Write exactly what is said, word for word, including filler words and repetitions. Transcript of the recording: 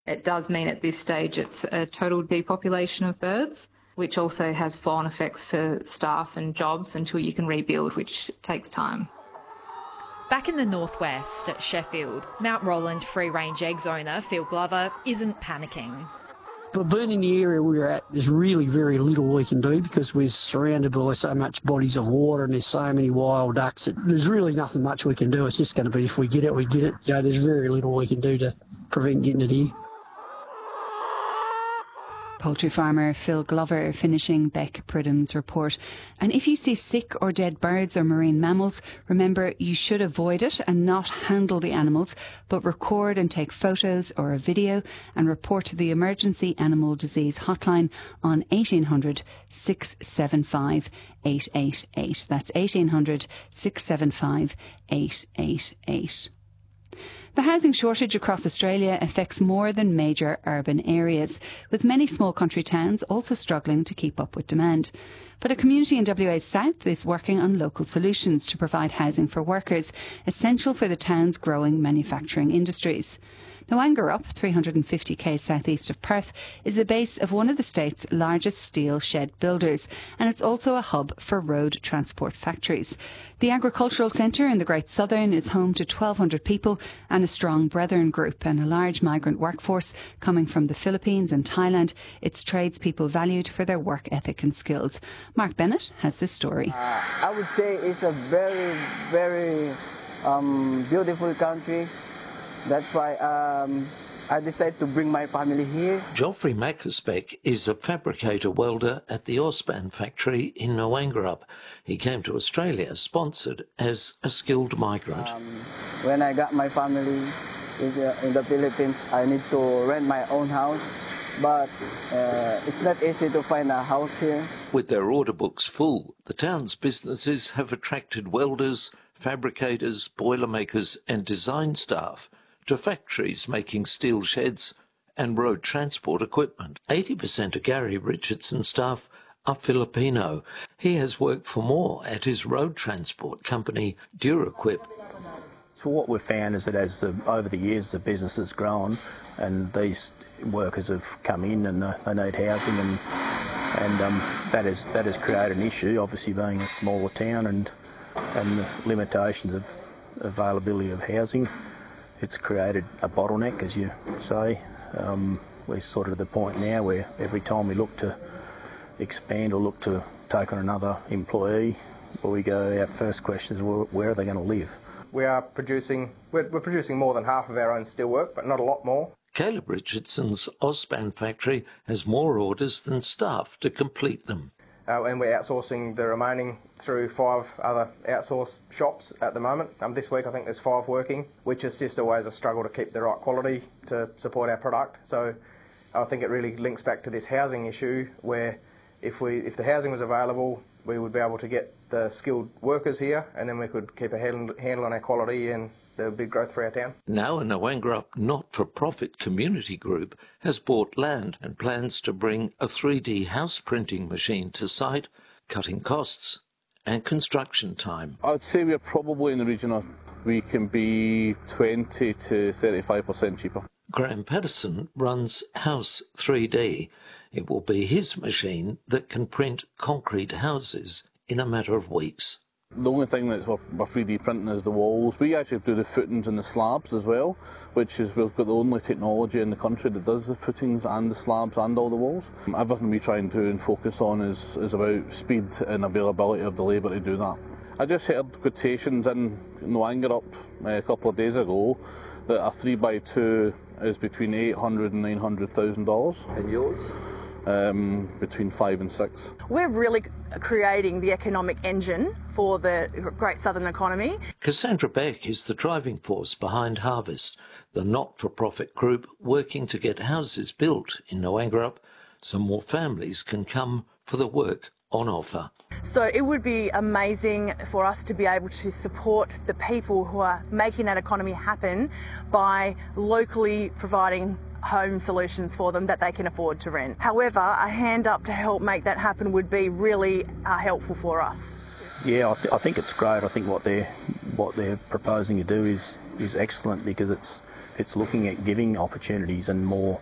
It does mean at this stage it's a total depopulation of birds, which also has flow-on effects for staff and jobs until you can rebuild, which takes time. Back in the northwest at Sheffield, Mount Roland free-range eggs owner Phil Glover isn't panicking. But being in the area we're at, there's really very little we can do because we're surrounded by so much bodies of water and there's so many wild ducks. That there's really nothing much we can do. It's just going to be if we get it, we get it. You know, there's very little we can do to prevent getting it here. Poultry farmer Phil Glover finishing Beck Pridham's report. And if you see sick or dead birds or marine mammals, remember you should avoid it and not handle the animals, but record and take photos or a video and report to the Emergency Animal Disease Hotline on eighteen hundred, six seven five, eight eight eight. That's eighteen hundred, six seven five, eight eight eight. The housing shortage across Australia affects more than major urban areas, with many small country towns also struggling to keep up with demand. But a community in W A's south is working on local solutions to provide housing for workers, essential for the town's growing manufacturing industries. Noangarup, three hundred fifty k southeast of Perth, is the base of one of the state's largest steel shed builders, and it's also a hub for road transport factories. The agricultural centre in the Great Southern is home to twelve hundred people and a strong Brethren group and a large migrant workforce coming from the Philippines and Thailand. Its tradespeople valued for their work ethic and skills. Mark Bennett has this story. Uh, I would say it's a very, very um, beautiful country. That's why um, I decided to bring my family here. Geoffrey Mackersbeck is a fabricator welder at the Auspan factory in Noangarup. He came to Australia sponsored as a skilled migrant. Um, when I got my family in the, in the Philippines, I need to rent my own house. But uh, it's not easy to find a house here. With their order books full, the town's businesses have attracted welders, fabricators, boilermakers and design staff to factories making steel sheds and road transport equipment. eighty percent of Gary Richardson's staff are Filipino. He has worked for more at his road transport company, Duraquip. So what we've found is that as the, over the years the business has grown and these workers have come in and uh, they need housing, and and um, that, is, that has created an issue, obviously being a smaller town and, and the limitations of availability of housing. It's created a bottleneck, as you say. Um, we're sort of at the point now where every time we look to expand or look to take on another employee, well, we go, our first question is, well, where are they going to live? We are producing, we're, we're producing more than half of our own steelwork, but not a lot more. Caleb Richardson's Auspan factory has more orders than staff to complete them. Uh, and we're outsourcing the remaining through five other outsourced shops at the moment. Um, this week I think there's five working, which is just always a struggle to keep the right quality to support our product. So I think it really links back to this housing issue where if we if the housing was available, we would be able to get the skilled workers here, and then we could keep a handle, handle on our quality, and there would be growth for our town. Now a Noangarup not-for-profit community group has bought land and plans to bring a three D house printing machine to site, cutting costs and construction time. I would say we're probably in the region of, we can be twenty to thirty-five percent cheaper. Graham Patterson runs House three D. It will be his machine that can print concrete houses in a matter of weeks. The only thing that's we're, we're three D printing is the walls. We actually do the footings and the slabs as well, which is we've got the only technology in the country that does the footings and the slabs and all the walls. Everything we try and do and focus on is, is about speed and availability of the labour to do that. I just heard quotations in Noangarup a couple of days ago that a three by two is between eight hundred and nine hundred thousand dollars. And yours? Um, between five and six. We're really creating the economic engine for the Great Southern economy. Cassandra Beck is the driving force behind Harvest, the not-for-profit group working to get houses built in Noangarup so more families can come for the work on offer. So it would be amazing for us to be able to support the people who are making that economy happen by locally providing home solutions for them that they can afford to rent. However, a hand up to help make that happen would be really uh, helpful for us. Yeah, I, th I think it's great. I think what they're what they're proposing to do is is excellent because it's it's looking at giving opportunities and more